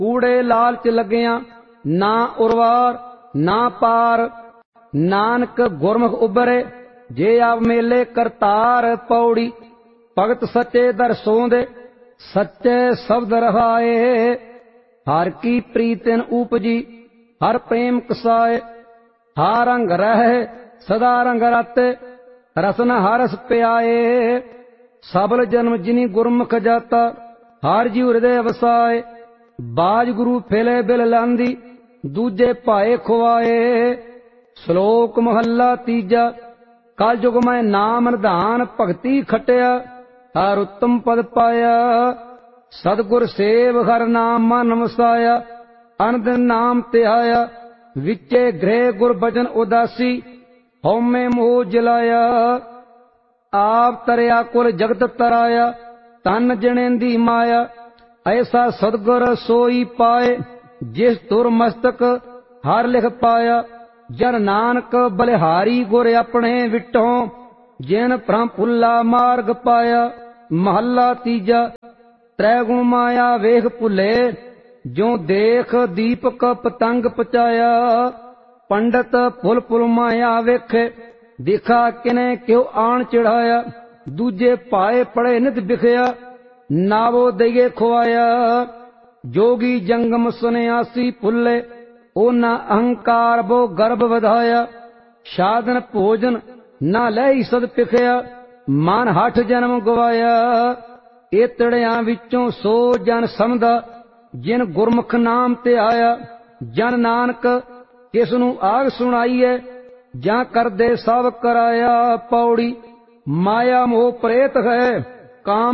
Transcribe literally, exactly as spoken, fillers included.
कूड़े लालच लगिया ना उर्वार ना पार। नानक गुरमुख उबरे जे आप मेले करतार। पौड़ी भगत सच्चे दर सोंदे सच्चे शब्द रहाए। हर की प्रीतिन उपजी हर प्रेम कसाए। हर रंग रहे सदा रंग राते रसन हरस प्याए। सबल जन्म जिनी गुरमुख जाता हर जीव हृदय वसाए। बाज गुरु फेले बिल लांदी दूजे भाए खुआए। श्लोक महला तीजा कल जुग में नाम निधान भगती खटिया हर उत्तम पद पाया। सतगुर सेव हर नाम मन वसाया अनदिन नाम त्याया। विचे गृह गुर बचन उदासी हौमे मोह जलाया। आप तरया कुल जगत तराया तन जनेंदी माया। ऐसा सतगुर सोई पाए जिस तुर मस्तक हर लिख पाया। जन नानक बलिहारी गुर अपने विटों जिन भ्रम भुला मार्ग पाया। महला तीजा त्रै गुण माया वेख भुले जो देख दीपक पतंग पचाया। पंडित फुल फुल माया वेखे दिखा किने क्यों आन चढ़ाया। दूजे पाए पड़े नित बिखया नावो दइए खुआया। जोगी जंगम सन्यासी फुले ओना अहंकार बो गर्भ वधाया। साधन भोजन ना लही सद पिखया मन हठ जन्म गवाया। इतड़िया विचों सो जन समझदा जिन गुरमुख नाम ते आया। जन नानक किसनू आग सुनाईए जां कर दे सब कराया। पौड़ी माया मोह प्रेत है काम